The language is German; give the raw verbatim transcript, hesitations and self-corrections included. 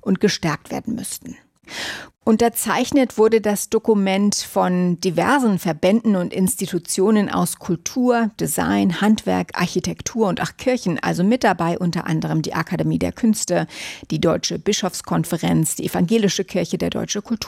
und gestärkt werden müssten. Unterzeichnet wurde das Dokument von diversen Verbänden und Institutionen aus Kultur, Design, Handwerk, Architektur und auch Kirchen, also mit dabei unter anderem die Akademie der Künste, die Deutsche Bischofskonferenz, die Evangelische Kirche, der Deutsche Kulturverband.